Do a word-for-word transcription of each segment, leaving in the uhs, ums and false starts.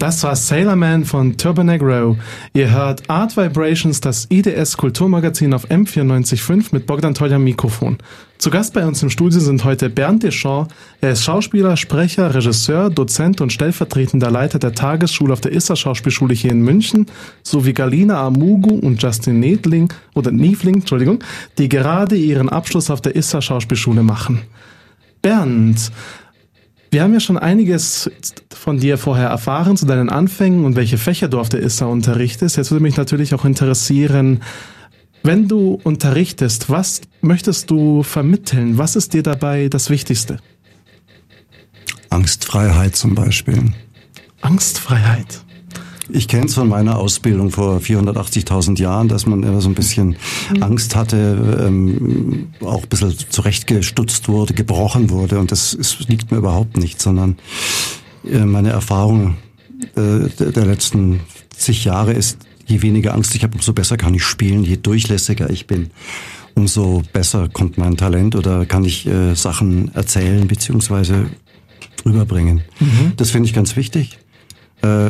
Das war Sailor Man von Turbonegro. Ihr hört Art Vibrations, das I D S-Kulturmagazin auf M vierundneunzig Komma fünf mit Bogdan Toll am Mikrofon. Zu Gast bei uns im Studio sind heute Bernd Deschamps. Er ist Schauspieler, Sprecher, Regisseur, Dozent und stellvertretender Leiter der Tagesschule auf der Issa Schauspielschule hier in München, sowie Galina Amugu und Justin Niedling, oder Niefling, Entschuldigung, die gerade ihren Abschluss auf der Issa Schauspielschule machen. Bernd, wir haben ja schon einiges von dir vorher erfahren zu deinen Anfängen und welche Fächer du auf der Issa unterrichtest. Jetzt würde mich natürlich auch interessieren, wenn du unterrichtest, was möchtest du vermitteln? Was ist dir dabei das Wichtigste? Angstfreiheit zum Beispiel. Angstfreiheit. Ich kenne es von meiner Ausbildung vor vierhundertachtzigtausend Jahren, dass man immer so ein bisschen mhm. Angst hatte, ähm, auch ein bisschen zurechtgestutzt wurde, gebrochen wurde. Und das ist, liegt mir überhaupt nicht, sondern äh, meine Erfahrung äh, der, der letzten zig Jahre ist, je weniger Angst ich habe, umso besser kann ich spielen. Je durchlässiger ich bin, umso besser kommt mein Talent oder kann ich äh, Sachen erzählen beziehungsweise rüberbringen. Mhm. Das finde ich ganz wichtig. Äh,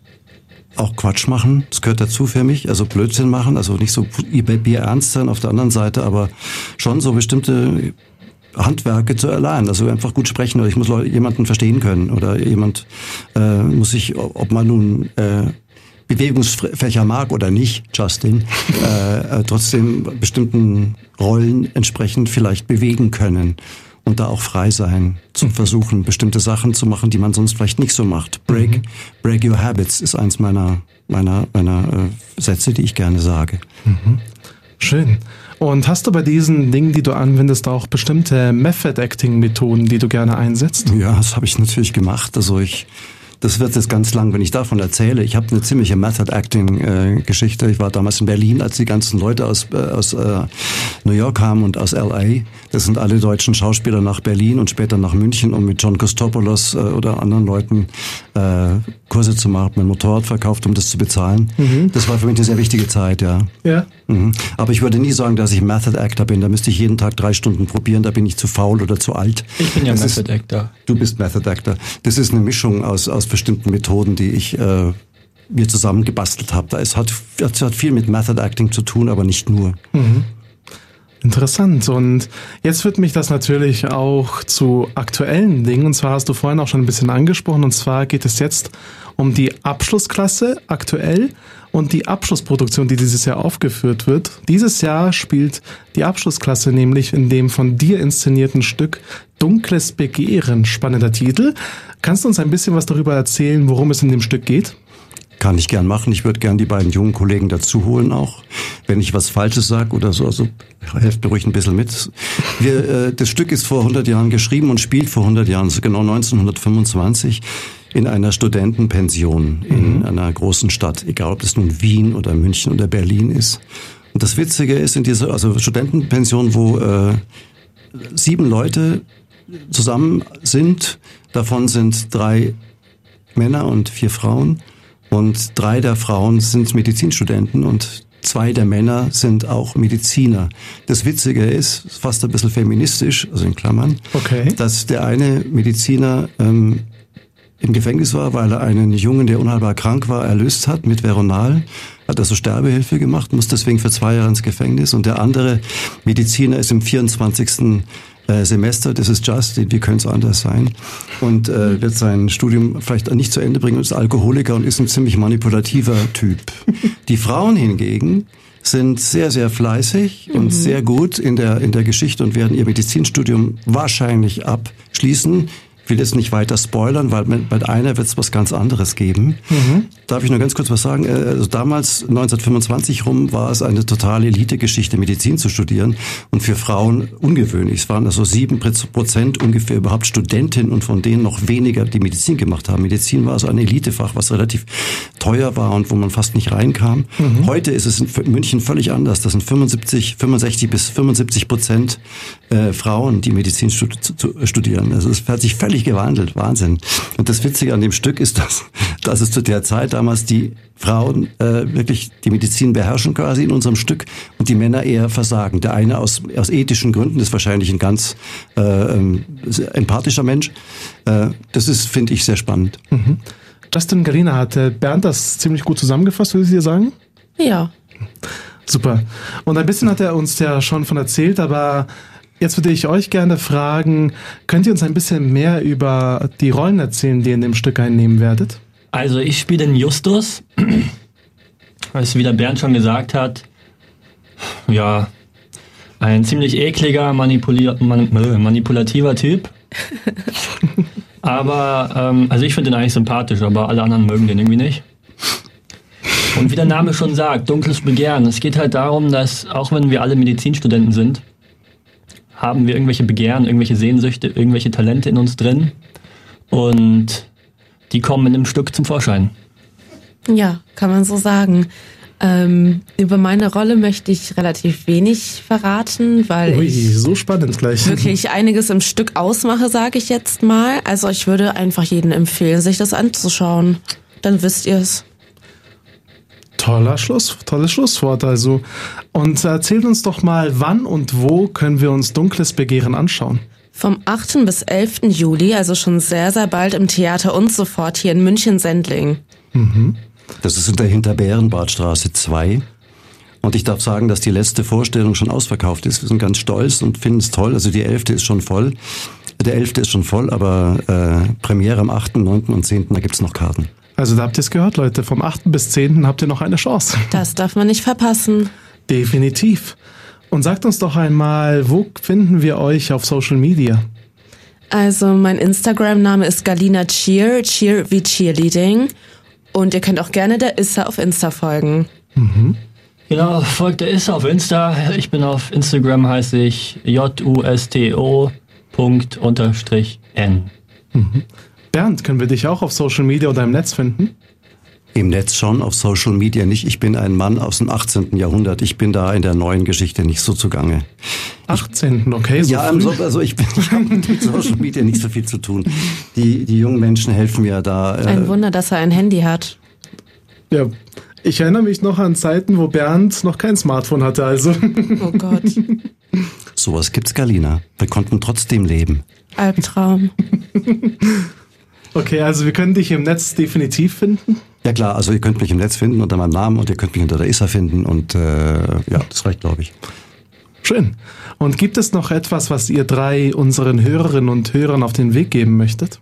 Auch Quatsch machen, das gehört dazu für mich, also Blödsinn machen, also nicht so Bier ernst sein auf der anderen Seite, aber schon so bestimmte Handwerke zu erlernen, also einfach gut sprechen oder ich muss Leute, jemanden verstehen können oder jemand äh, muss sich, ob man nun äh, Bewegungsfächer mag oder nicht, Justin, äh, äh, trotzdem bestimmten Rollen entsprechend vielleicht bewegen können. Und da auch frei sein, zu versuchen, bestimmte Sachen zu machen, die man sonst vielleicht nicht so macht. Break, mhm. break your habits ist eins meiner meiner meiner äh, Sätze, die ich gerne sage. Mhm. Schön. Und hast du bei diesen Dingen, die du anwendest, auch bestimmte Method-Acting-Methoden, die du gerne einsetzt? Ja, das habe ich natürlich gemacht. Also ich Das wird jetzt ganz lang, wenn ich davon erzähle. Ich habe eine ziemliche Method-Acting-Geschichte. Ich war damals in Berlin, als die ganzen Leute aus, äh, aus äh, New York kamen und aus L A. Das sind alle deutschen Schauspieler nach Berlin und später nach München, um mit John Kostopoulos äh, oder anderen Leuten äh, Kurse zu machen. Mein Motorrad verkauft, um das zu bezahlen. Mhm. Das war für mich eine sehr wichtige Zeit, ja. Ja. Mhm. Aber ich würde nie sagen, dass ich Method-Actor bin. Da müsste ich jeden Tag drei Stunden probieren. Da bin ich zu faul oder zu alt. Ich bin ja Method-Actor. Du bist Method-Actor. Das ist eine Mischung aus aus bestimmten Methoden, die ich äh, mir zusammengebastelt habe. Da es hat, es hat viel mit Method Acting zu tun, aber nicht nur. Mhm. Interessant. Und jetzt führt mich das natürlich auch zu aktuellen Dingen. Und zwar hast du vorhin auch schon ein bisschen angesprochen. Und zwar geht es jetzt um die Abschlussklasse aktuell und die Abschlussproduktion, die dieses Jahr aufgeführt wird. Dieses Jahr spielt die Abschlussklasse nämlich in dem von dir inszenierten Stück Dunkles Begehren. Spannender Titel. Kannst du uns ein bisschen was darüber erzählen, worum es in dem Stück geht? Kann ich gern machen. Ich würde gern die beiden jungen Kollegen dazu holen auch. Wenn ich was Falsches sage oder so, also helft mir ruhig ein bisschen mit. Wir, äh, das Stück ist vor hundert Jahren geschrieben und spielt vor hundert Jahren, also genau neunzehnhundertfünfundzwanzig, in einer Studentenpension in mhm. einer großen Stadt, egal ob das nun Wien oder München oder Berlin ist. Und das Witzige ist in dieser also Studentenpension, wo äh, sieben Leute zusammen sind, davon sind drei Männer und vier Frauen und drei der Frauen sind Medizinstudenten und zwei der Männer sind auch Mediziner. Das Witzige ist, fast ein bisschen feministisch, also in Klammern, okay. dass der eine Mediziner ähm, im Gefängnis war, weil er einen Jungen, der unheilbar krank war, erlöst hat mit Veronal, hat also Sterbehilfe gemacht, muss deswegen für zwei Jahre ins Gefängnis und der andere Mediziner ist im vierundzwanzigsten Semester, das ist Justin, wie könnte es anders sein, und äh, wird sein Studium vielleicht nicht zu Ende bringen und ist Alkoholiker und ist ein ziemlich manipulativer Typ. Die Frauen hingegen sind sehr, sehr fleißig und mhm. sehr gut in der in der Geschichte und werden ihr Medizinstudium wahrscheinlich abschließen. Ich will jetzt nicht weiter spoilern, weil bei einer wird es was ganz anderes geben. Mhm. Darf ich nur ganz kurz was sagen? Also damals, neunzehnhundertfünfundzwanzig rum, war es eine totale Elite-Geschichte, Medizin zu studieren und für Frauen ungewöhnlich. Es waren also sieben Prozent ungefähr überhaupt Studentinnen und von denen noch weniger, die Medizin gemacht haben. Medizin war also ein Elitefach, was relativ teuer war und wo man fast nicht reinkam. Mhm. Heute ist es in München völlig anders. Das sind fünfundsiebzig, fünfundsechzig bis fünfundsiebzig Prozent äh, Frauen, die Medizin studieren. Also es hat sich völlig gewandelt, Wahnsinn. Und das Witzige an dem Stück ist, dass, dass es zu der Zeit damals die Frauen äh, wirklich die Medizin beherrschen quasi in unserem Stück und die Männer eher versagen. Der eine aus, aus ethischen Gründen ist wahrscheinlich ein ganz äh, empathischer Mensch. Äh, das ist, finde ich, sehr spannend. Mhm. Justin, Galina, hat Bernd das ziemlich gut zusammengefasst, würde ich dir sagen? Ja. Super. Und ein bisschen hat er uns ja schon von erzählt, aber jetzt würde ich euch gerne fragen, könnt ihr uns ein bisschen mehr über die Rollen erzählen, die ihr in dem Stück einnehmen werdet? Also ich spiele den Justus, was wie der Bernd schon gesagt hat, ja, ein ziemlich ekliger, manipulier- man- manipulativer Typ. Aber, ähm, also ich finde den eigentlich sympathisch, aber alle anderen mögen den irgendwie nicht. Und wie der Name schon sagt, dunkles Begehren. Es geht halt darum, dass auch wenn wir alle Medizinstudenten sind, haben wir irgendwelche Begehren, irgendwelche Sehnsüchte, irgendwelche Talente in uns drin. Und die kommen in einem Stück zum Vorschein. Ja, kann man so sagen. Ähm, über meine Rolle möchte ich relativ wenig verraten, weil Ui, ich so spannend gleich. wirklich einiges im Stück ausmache, sage ich jetzt mal. Also ich würde einfach jedem empfehlen, sich das anzuschauen. Dann wisst ihr es. Toller Schluss, tolles Schlusswort also. Und erzählt uns doch mal, wann und wo können wir uns Dunkles Begehren anschauen? Vom achten bis elften Juli, also schon sehr, sehr bald im Theater und sofort hier in München-Sendling. Mhm. Das ist in der Hinterbärenbadstraße zwei. Und ich darf sagen, dass die letzte Vorstellung schon ausverkauft ist. Wir sind ganz stolz und finden es toll. Also die elfte ist schon voll. Der elfte ist schon voll, aber äh, Premiere am achten, neunten und zehnten, da gibt's noch Karten. Also da habt ihr es gehört, Leute. Vom achten bis zehnten habt ihr noch eine Chance. Das darf man nicht verpassen. Definitiv. Und sagt uns doch einmal, wo finden wir euch auf Social Media? Also mein Instagram-Name ist Galina Cheer, Cheer wie Cheerleading. Und ihr könnt auch gerne der Issa auf Insta folgen. Mhm. Genau, folgt der Issa auf Insta. Ich bin auf Instagram, heiße ich J U S T O Punkt unterstrich N. Mhm. Bernd, können wir dich auch auf Social Media oder im Netz finden? Im Netz schon, auf Social Media nicht. Ich bin ein Mann aus dem achtzehnten Jahrhundert. Ich bin da in der neuen Geschichte nicht so zugange. achtzehnten, okay, so ja, früh. so, also ich, bin, ich habe mit Social Media nicht so viel zu tun. Die, die jungen Menschen helfen mir da. Äh, Ein Wunder, dass er ein Handy hat. Ja, ich erinnere mich noch an Zeiten, wo Bernd noch kein Smartphone hatte, also. Oh Gott. Sowas gibt's, Galina. Wir konnten trotzdem leben. Albtraum. Okay, also wir können dich im Netz definitiv finden. Ja klar, also ihr könnt mich im Netz finden unter meinem Namen und ihr könnt mich unter der Issa finden und äh, ja, das reicht, glaube ich. Schön. Und gibt es noch etwas, was ihr drei unseren Hörerinnen und Hörern auf den Weg geben möchtet?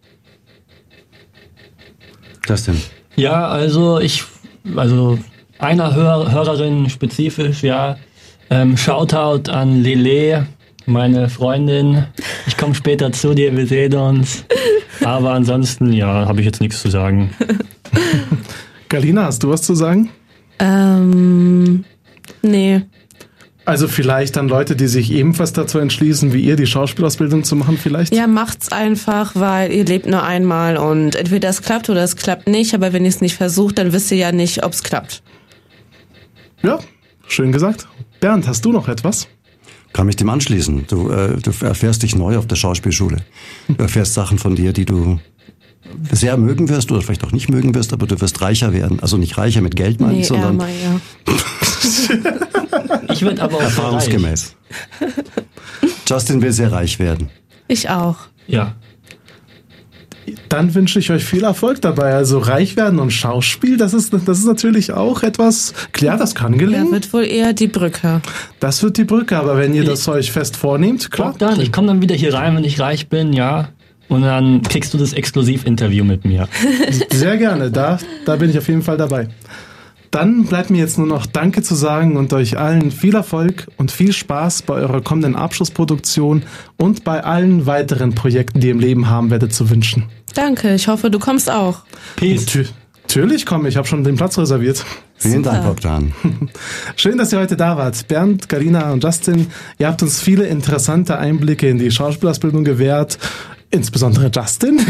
Justin. Ja, also ich, also einer Hör, Hörerin spezifisch, ja, ähm, Shoutout an Lele, meine Freundin. Ich komme später zu dir, wir sehen uns. Aber ansonsten, ja, habe ich jetzt nichts zu sagen. Galina, hast du was zu sagen? Ähm, nee. Also vielleicht an Leute, die sich ebenfalls dazu entschließen, wie ihr die Schauspielausbildung zu machen vielleicht? Ja, macht's einfach, weil ihr lebt nur einmal und entweder es klappt oder es klappt nicht, aber wenn ihr es nicht versucht, dann wisst ihr ja nicht, ob's klappt. Ja, schön gesagt. Bernd, hast du noch etwas? Kann mich dem anschließen. Du, äh, du erfährst dich neu auf der Schauspielschule. Du erfährst Sachen von dir, die du sehr mögen wirst oder vielleicht auch nicht mögen wirst, aber du wirst reicher werden. Also nicht reicher mit Geld, meine Nee, ich, sondern ärmer, ja. Ich würde aber auch erfahrungsgemäß. Justin will sehr reich werden. Ich auch. Ja. Dann wünsche ich euch viel Erfolg dabei. Also reich werden und Schauspiel, das ist, das ist natürlich auch etwas, klar, das kann Ja, gelingen. wird wohl eher die Brücke. Das wird die Brücke, aber wenn ihr das euch fest vornehmt, klar. Dann, ich komme dann wieder hier rein, wenn ich reich bin, ja. Und dann kriegst du das Exklusivinterview mit mir. Sehr gerne, da, da bin ich auf jeden Fall dabei. Dann bleibt mir jetzt nur noch Danke zu sagen und euch allen viel Erfolg und viel Spaß bei eurer kommenden Abschlussproduktion und bei allen weiteren Projekten, die ihr im Leben haben werdet, zu wünschen. Danke, ich hoffe, du kommst auch. Peace. Natür- Natürlich komme ich, habe schon den Platz reserviert. Vielen Super. Dank, Bogdan. Schön, dass ihr heute da wart. Bernd, Galina und Justin, ihr habt uns viele interessante Einblicke in die Schauspielausbildung gewährt. Insbesondere Justin.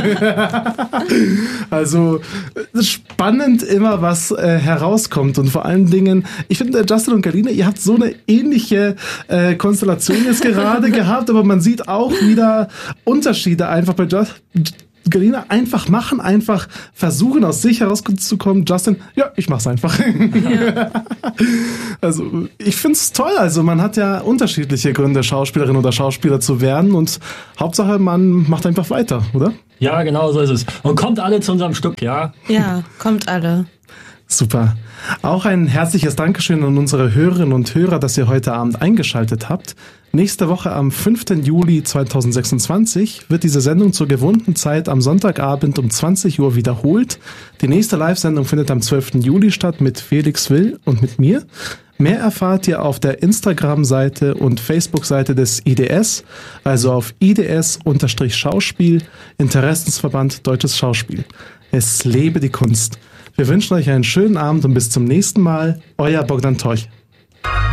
Also spannend immer, was äh, herauskommt. Und vor allen Dingen, ich finde, Justin und Galina, ihr habt so eine ähnliche äh, Konstellation jetzt gerade gehabt, aber man sieht auch wieder Unterschiede einfach bei Justin. Galina, einfach machen, einfach versuchen, aus sich herauszukommen. Justin, ja, ich mach's einfach. Ja. Also, ich find's toll. Also, man hat ja unterschiedliche Gründe, Schauspielerin oder Schauspieler zu werden und Hauptsache, man macht einfach weiter, oder? Ja, genau so ist es. Und kommt alle zu unserem Stück, ja? Ja, kommt alle. Super. Auch ein herzliches Dankeschön an unsere Hörerinnen und Hörer, dass ihr heute Abend eingeschaltet habt. Nächste Woche am fünften Juli zweitausendsechsundzwanzig wird diese Sendung zur gewohnten Zeit am Sonntagabend um zwanzig Uhr wiederholt. Die nächste Live-Sendung findet am zwölften Juli statt mit Felix Will und mit mir. Mehr erfahrt ihr auf der Instagram-Seite und Facebook-Seite des I D S, also auf I D S-Schauspiel, Interessensverband Deutsches Schauspiel. Es lebe die Kunst. Wir wünschen euch einen schönen Abend und bis zum nächsten Mal. Euer Bogdan Torch.